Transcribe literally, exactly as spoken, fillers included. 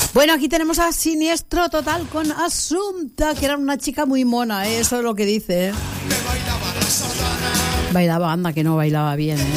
Bueno, aquí tenemos a Siniestro Total con Asunta, que era una chica muy mona, ¿eh? Eso es lo que dice, ¿eh? Bailaba, anda, que no bailaba bien, ¿eh?